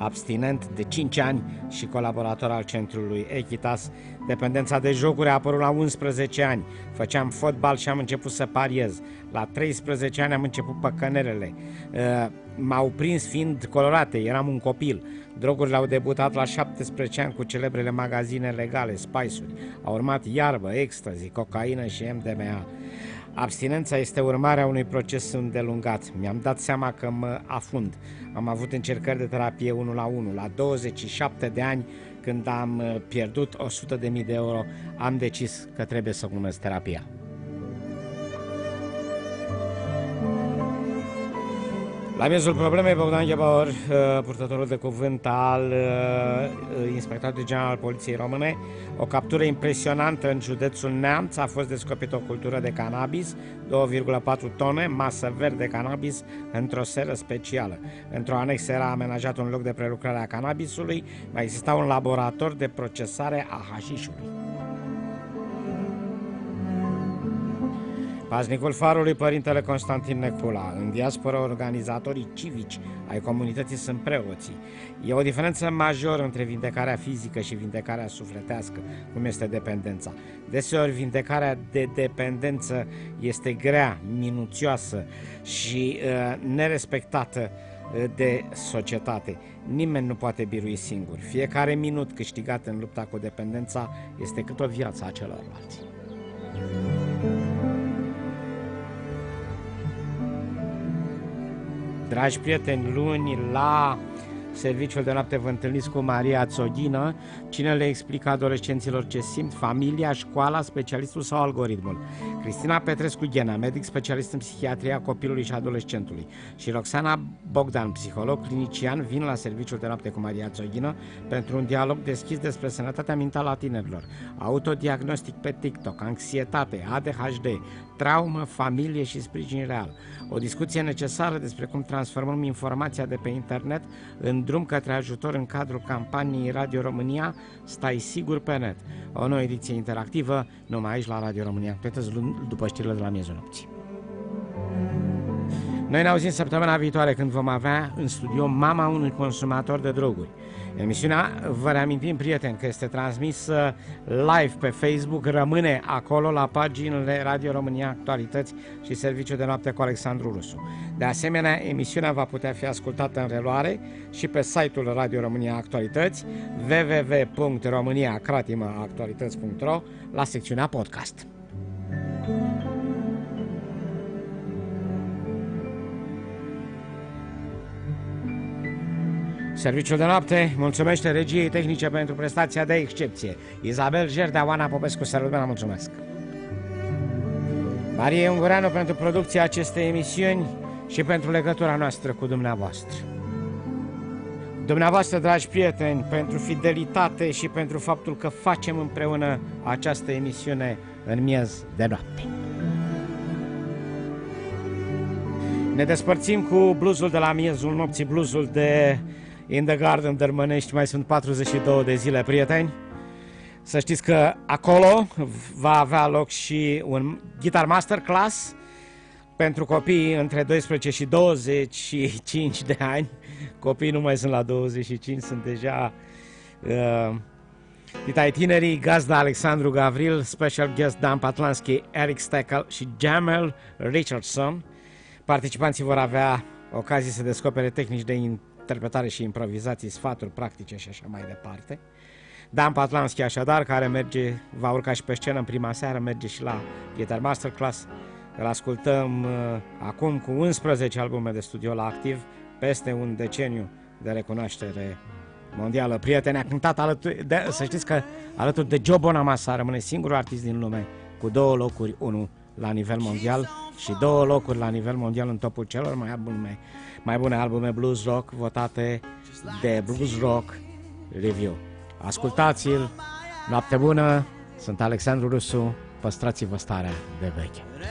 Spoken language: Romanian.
abstinent de 5 ani și colaborator al centrului Echitas. Dependența de jocuri a apărut la 11 ani. Făceam fotbal și am început să pariez. La 13 ani am început păcănerele. M-au prins fiind colorate, eram un copil. Drogurile au debutat la 17 ani cu celebrele magazine legale, Spice-uri. A urmat iarbă, ecstasy, cocaină și MDMA. Abstinența este urmarea unui proces îndelungat. Mi-am dat seama că mă afund. Am avut încercări de terapie 1 la 1. La 27 de ani, când am pierdut 100.000 de euro, am decis că trebuie să urmez terapia. La miezul problemei, Bogdan Ghebauer, purtătorul de cuvânt al Inspectoratului General al Poliției Române, o captură impresionantă în județul Neamț, a fost descoperită o cultură de cannabis, 2,4 tone, masă verde cannabis într-o seră specială. Într-o anexă era amenajat un loc de prelucrare a cannabisului, mai exista un laborator de procesare a hașișului. Paznicul Farului, Părintele Constantin Necula. În diaspora, organizatorii civici ai comunității sunt preoții. E o diferență majoră între vindecarea fizică și vindecarea sufletească, cum este dependența. Deseori, vindecarea de dependență este grea, minuțioasă și nerespectată de societate. Nimeni nu poate birui singur. Fiecare minut câștigat în lupta cu dependența este cât o viață a celorlalți. Dragi prieteni, luni la serviciul de noapte vă întâlniți cu Maria Țoghină. Cine le explică adolescenților ce simt? Familia, școala, specialistul sau algoritmul? Cristina Petrescu-Ghena, medic specialist în psihiatria copilului și adolescentului, și Roxana Bogdan, psiholog clinician, vin la serviciul de noapte cu Maria Țoghină pentru un dialog deschis despre sănătatea mentală a tinerilor, autodiagnostic pe TikTok, anxietate, ADHD, traumă, familie și sprijin real. O discuție necesară despre cum transformăm informația de pe internet în drum către ajutor în cadrul campaniei Radio România Stai Sigur pe Net. O nouă ediție interactivă numai aici la Radio România, după știrile de la miezul nopții. Noi ne auzim săptămâna viitoare, când vom avea în studio mama unui consumator de droguri. Emisiunea, vă reamintim, prieteni, că este transmisă live pe Facebook, rămâne acolo la paginile Radio România Actualități și Serviciul de Noapte cu Alexandru Rusu. De asemenea, emisiunea va putea fi ascultată în reluare și pe site-ul Radio România Actualități, www.romaniacratimaactualități.ro, la secțiunea podcast. Serviciul de noapte mulțumește regiei tehnice pentru prestația de excepție. Izabel Gerdea, Oana Popescu, Sărădmena, mulțumesc. Marie Ungureanu pentru producția acestei emisiuni și pentru legătura noastră cu dumneavoastră. Dumneavoastră, dragi prieteni, pentru fidelitate și pentru faptul că facem împreună această emisiune în miez de noapte. Ne despărțim cu bluzul de la miezul nopții, bluzul de In the Garden Dărmănești. Mai sunt 42 de zile, prieteni. Să știți că acolo va avea loc și un Guitar Masterclass pentru copii între 12 și 25 de ani. Copiii nu mai sunt la 25, sunt deja tinerii. Gazda Alexandru Gavril, special guest Dan Patlanski, Eric Steckel și Jamel Richardson. Participanții vor avea ocazii să descopere tehnici de interpretare și improvizații, sfaturi practice și așa mai departe. Dan Patlanski, așadar, care va urca și pe scenă în prima seară, merge și la Guitar Masterclass. Îl ascultăm acum cu 11 albume de studio la activ, peste un deceniu de recunoaștere mondială. Prieteni, a cântat să știți că alături de Joe Bonamassa rămâne singurul artist din lume cu 2 locuri 1 la nivel mondial și 2 locuri la nivel mondial în topul celor mai bune albume blues rock votate de Blues Rock Review. Ascultați-l, noapte bună, sunt Alexandru Rusu, păstrați-vă starea de veche.